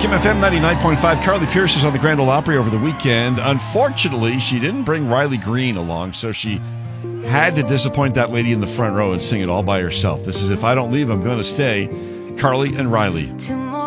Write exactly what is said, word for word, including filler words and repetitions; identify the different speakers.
Speaker 1: Kim F M ninety-nine point five. Carly Pierce was on the Grand Ole Opry over the weekend. Unfortunately, she didn't bring Riley Green along, so she had to disappoint that lady in the front row and sing it all by herself. This is If I Don't Leave, I'm Gonna Stay. Carly and Riley.